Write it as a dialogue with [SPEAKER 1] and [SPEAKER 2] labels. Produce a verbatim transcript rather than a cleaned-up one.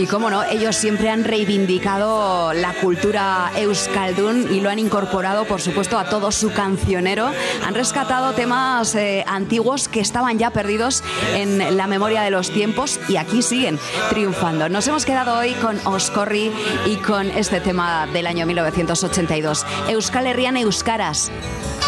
[SPEAKER 1] Y cómo no, ellos siempre han reivindicado la cultura euskaldun y lo han incorporado, por supuesto, a todo su cancionero. Han rescatado temas eh, antiguos que estaban ya perdidos en la memoria de los tiempos y aquí siguen triunfando. Nos hemos quedado hoy con Oscorri y con este tema del año mil novecientos ochenta y dos, Euskal Herrian Euskaraz.